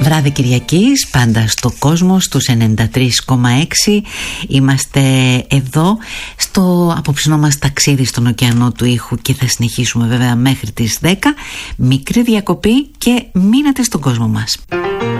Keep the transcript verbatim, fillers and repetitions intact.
Βράδυ Κυριακής, πάντα στο κόσμο, στους ενενήντα τρία κόμμα έξι. Είμαστε εδώ στο απόψινό μας ταξίδι στον ωκεανό του ήχου και θα συνεχίσουμε βέβαια μέχρι τις δέκα. Μικρή διακοπή και μείνετε στον κόσμο μας.